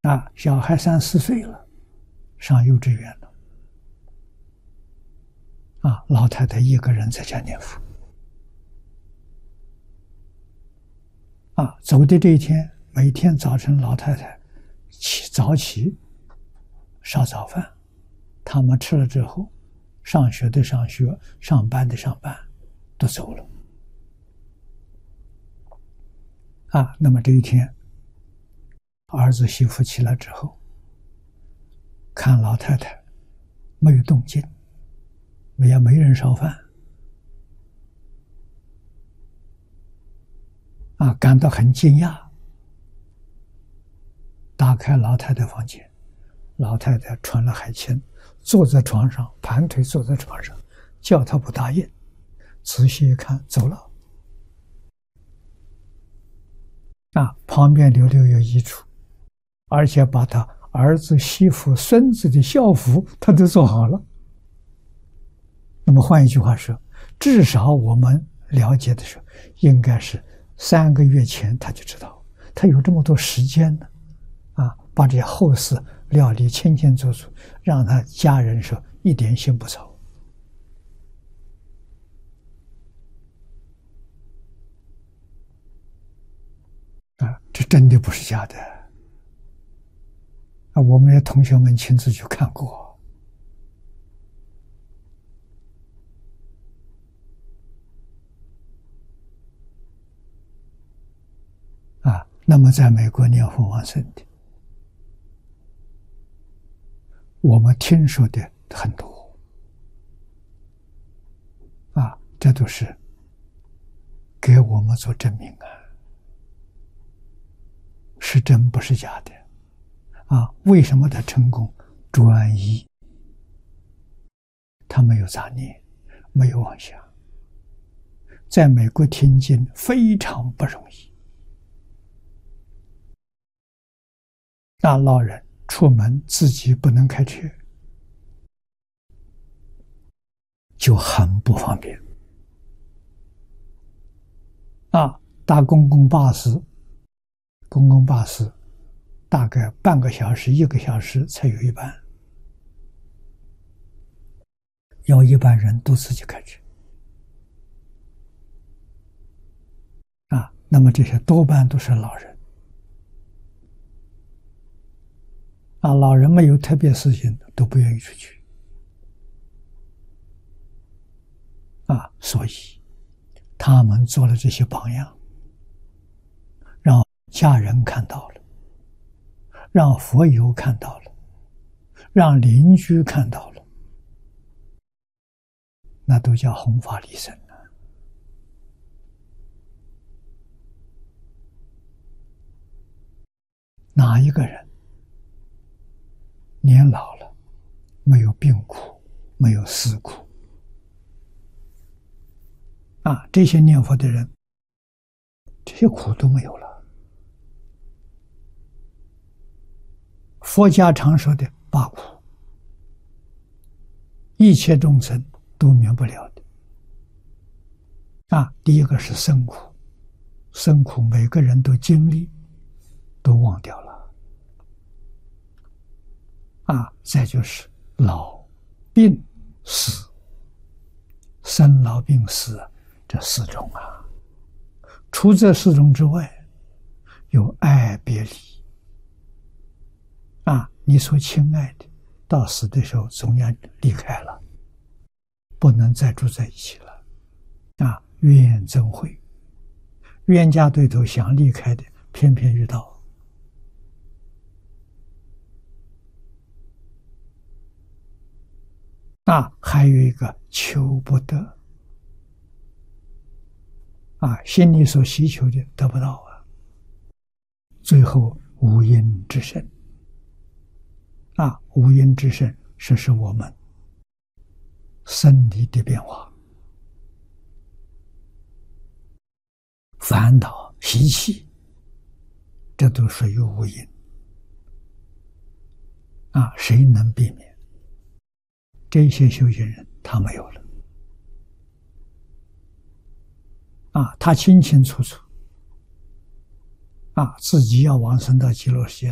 小孩3、4岁了，上幼稚园了。老太太一个人在家念佛。走的这一天，每天早晨老太太早起烧早饭，他们吃了之后，上学的上学，上班的上班，都走了。那么这一天，儿子媳妇起来之后，看老太太没有动静，也没人烧饭，感到很惊讶。打开老太太房间，老太太穿了海青，坐在床上，盘腿坐在床上，叫她不答应。仔细一看，走了。旁边留有遗嘱，而且把他儿子、媳妇、孙子的校服他都做好了。那么换一句话说，至少我们了解的时候，应该是3个月前他就知道，他有这么多时间呢，把这些后事料理清清楚楚，让他家人说一点心不操。这真的不是假的。我们的同学们亲自去看过。那么在美国念佛往生的，我们听说的很多，这都是给我们做证明是真不是假的。为什么他成功？专一，他没有杂念，没有妄想。在美国听经非常不容易。老人出门自己不能开车，就很不方便。搭公共巴士大概半个小时、1个小时才有一班，要一般人都自己开车。那么这些多半都是老人。老人没有特别事情都不愿意出去。所以他们做了这些榜样，让家人看到了，让佛友看到了，让邻居看到了，那都叫弘法利生哪一个人年老了没有病苦，没有死苦？这些念佛的人，这些苦都没有了。佛家常说的8苦，一切众生都免不了的。第一个是生苦，生苦每个人都经历，都忘掉了。再就是老、病、死，生老病死这4种除这4种之外，有爱别离。你所亲爱的到死的时候总要离开了，不能再住在一起了。怨憎会，冤家对头想离开的，偏偏遇到。还有一个求不得。心里所希求的得不到最后无因之身。无因之身是我们生理的变化，烦恼习气，这都属于无因。谁能避免？这些修行人他没有了。他清清楚楚，自己要往生到极乐世界